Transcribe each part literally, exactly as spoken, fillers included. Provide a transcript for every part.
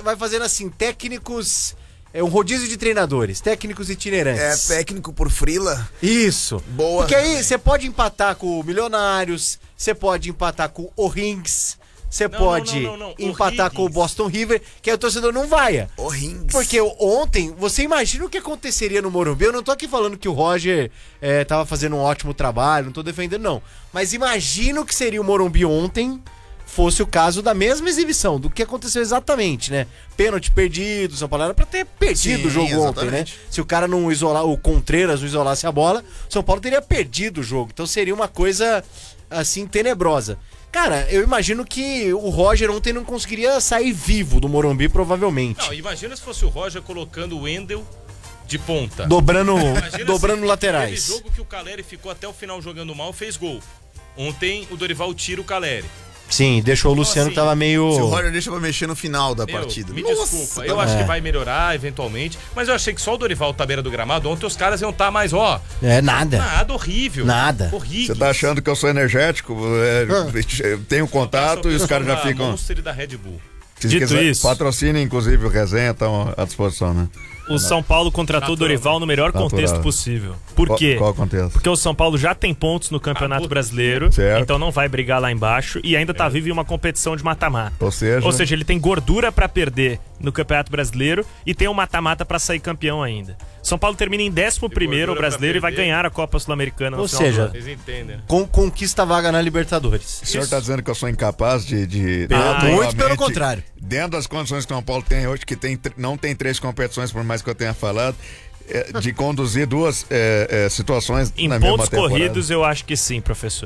vai fazendo assim, técnicos... É um rodízio de treinadores, técnicos itinerantes. É, técnico por frila. Isso. Boa. Porque aí você pode empatar com o Milionários, você pode empatar com o Rings, você pode não, não, não. empatar com o Boston River, que aí o torcedor não vai. O Rings. Porque ontem, você imagina o que aconteceria no Morumbi? Eu não tô aqui falando que o Roger é, tava fazendo um ótimo trabalho, não tô defendendo não. Mas imagina o que seria o Morumbi ontem... fosse o caso da mesma exibição, do que aconteceu exatamente, né? Pênalti perdido, São Paulo era pra ter perdido Sim, o jogo exatamente. ontem, né? Se o cara não isolar, o Contreras não isolasse a bola, São Paulo teria perdido o jogo. Então seria uma coisa, assim, tenebrosa. Cara, eu imagino que o Roger ontem não conseguiria sair vivo do Morumbi, provavelmente. Não, imagina se fosse o Roger colocando o Wendel de ponta. Dobrando, dobrando laterais. Aquele jogo que o Caleri ficou até o final jogando mal, fez gol. Ontem o Dorival tira o Caleri. Sim, deixou o Luciano que tava meio... Se o Roger deixa pra mexer no final da Meu, partida. Me Nossa, desculpa, eu acho é. que vai melhorar eventualmente, mas eu achei que só o Dorival tá à beira do gramado, ontem os caras iam estar tá mais, ó... É, nada. Nada, horrível. Nada. Horrível. Você tá achando que eu sou energético? É, ah. Tenho contato e os caras já ficam... Monster da Red Bull. Se Dito quiser, isso... patrocina, inclusive, o Resenha, estão à disposição, né? O São Paulo contratou o Dorival no melhor Natural. contexto possível. Por quê? Qual, qual contexto? Porque o São Paulo já tem pontos no Campeonato Ah, Brasileiro, certo. então não vai brigar lá embaixo e ainda tá vivo em uma competição de mata-mata. Ou seja... Ou seja, ele tem gordura pra perder no Campeonato Brasileiro e tem um mata-mata pra sair campeão ainda. São Paulo termina em décimo primeiro o Brasileiro e vai ganhar a Copa Sul-Americana no Ou final seja, do ano. Vocês entendem, né? Com, conquista a vaga na Libertadores. O senhor está dizendo que eu sou incapaz de... de Ah, de- muito pelo novamente, contrário. Dentro das condições que o São Paulo tem hoje, que tem, tr- não tem três competições, por mais que eu tenha falado, é, de conduzir duas é, é, situações Em na mesma pontos temporada. corridos, eu acho que sim, professor.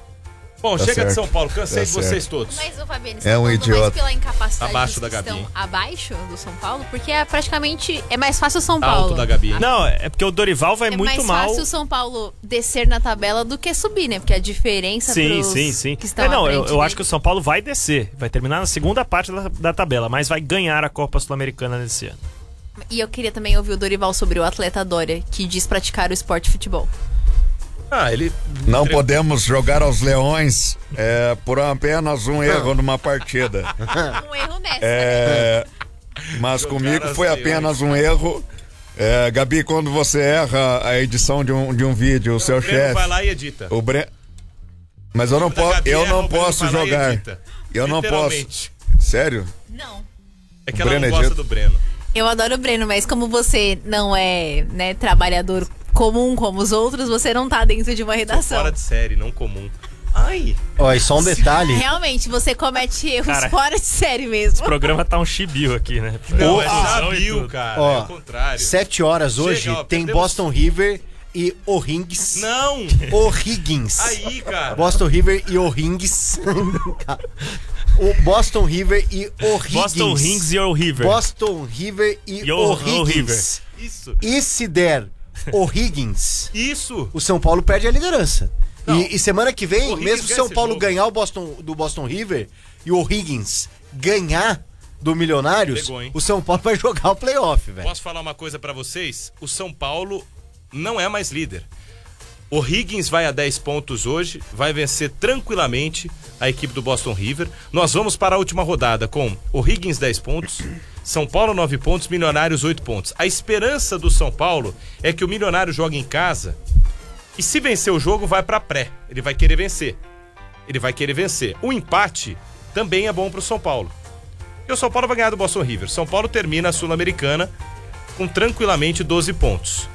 Bom, Tá chega certo. de São Paulo, cansei Tá de vocês certo. todos. Mas, ô Fabiano, É um mais idiota. pela incapacidade Abaixo da que Gabi. estão abaixo do São Paulo, porque é praticamente é mais fácil o São Tá Paulo. alto da Gabi. hein? Não, é porque o Dorival vai É muito mais mal. fácil o São Paulo descer na tabela do que subir, né? Porque a diferença Sim, pros sim, sim. que estão É, não, à eu, frente eu dele. acho que o São Paulo vai descer. Vai terminar na segunda parte da, da tabela, mas vai ganhar a Copa Sul-Americana nesse ano. E eu queria também ouvir o Dorival sobre o atleta Dória, que diz praticar o esporte futebol. Ah, ele... Não podemos jogar aos leões é, por apenas um erro numa partida. Um erro nessa, né? É, mas Jogar comigo aos foi leões. apenas um erro. É, Gabi, quando você erra a edição de um, de um vídeo, o seu O Breno chefe... vai lá e edita. O Bre... Mas eu não, O da po Gabi eu erra, não o Breno posso vai lá e jogar. edita. Eu não posso. Literalmente. Sério? Não. É que O ela não Breno gosta edita. do Breno. Eu adoro o Breno, mas como você não é, né, trabalhador comum como os outros, você não tá dentro de uma Sou redação. fora de série, não comum. Ai, Ó, e só um detalhe. Realmente, você comete erros Cara, fora de série mesmo. O programa tá um chibio aqui, né? não, Ô, é fusão e Jabil, tudo. cara. Ó, é o contrário. Sete horas hoje Chega, ó, tem perdemos- Boston River e O'Higgins. Não! O'Higgins. Aí, cara. Boston River e O'Higgins. O Boston River e O'Higgins. Boston Rings e o River. Boston River e E o- O'Higgins. Isso. E se der O'Higgins, Isso. o São Paulo perde a liderança. Não. E, e semana que vem, O'Higgins mesmo se o ganha São esse Paulo jogo. ganhar o Boston, do Boston River e o O'Higgins ganhar do Milionários, Pegou, hein? o São Paulo vai jogar o playoff, velho. Posso falar uma coisa pra vocês? O São Paulo não é mais líder. O Higgins vai a dez pontos hoje, vai vencer tranquilamente a equipe do Boston River. Nós vamos para a última rodada com o Higgins dez pontos, São Paulo nove pontos, Milionários oito pontos. A esperança do São Paulo é que o Milionário jogue em casa e se vencer o jogo vai pra pré. Ele vai querer vencer. Ele vai querer vencer. O empate também é bom pro São Paulo. E o São Paulo vai ganhar do Boston River. São Paulo termina a Sul-Americana com tranquilamente doze pontos.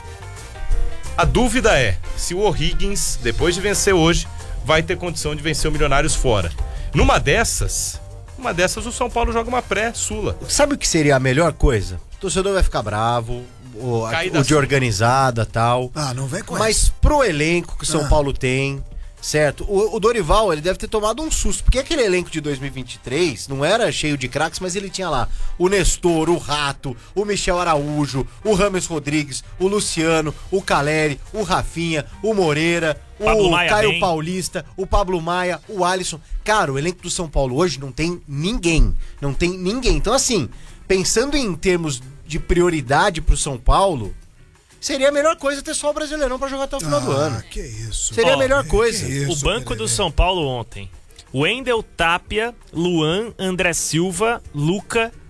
A dúvida é se o O'Higgins, depois de vencer hoje, vai ter condição de vencer o Milionários fora. Numa dessas, numa dessas o São Paulo joga uma pré-Sula. Sabe o que seria a melhor coisa? O torcedor vai ficar bravo, o, a- Cair da o de Sula. organizada e tal. Ah, não vem com Mas pro elenco que o São Ah. Paulo tem, certo? O, o Dorival, ele deve ter tomado um susto, porque aquele elenco de dois mil e vinte e três não era cheio de craques, mas ele tinha lá o Nestor, o Rato, o Michel Araújo, o Rames Rodrigues, o Luciano, o Caleri, o Rafinha, o Moreira, Pablo o Maia Caio bem. Paulista, o Pablo Maia, o Alisson. Cara, o elenco do São Paulo hoje não tem ninguém. Não tem ninguém. Então, assim, pensando em termos de prioridade pro São Paulo, seria a melhor coisa ter só o Brasileirão pra jogar até o final do ano. que isso. Seria a Ó, melhor coisa. que isso, O banco Pereira. do São Paulo ontem. Wendel, Tapia, Luan, André Silva, Luca,